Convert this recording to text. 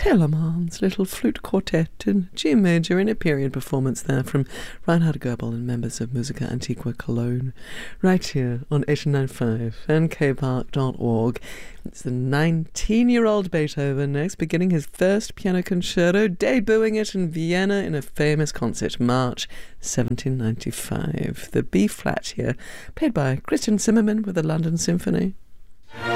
Telemann's little flute quartet in G major in a period performance there from Reinhard Goebel and members of Musica Antiqua Cologne, right here on 89.5 nkpark.org. It's the 19-year-old Beethoven next, beginning his first piano concerto, debuting it in Vienna in a famous concert, March 1795. The B-flat here, played by Christian Zimmermann with the London Symphony.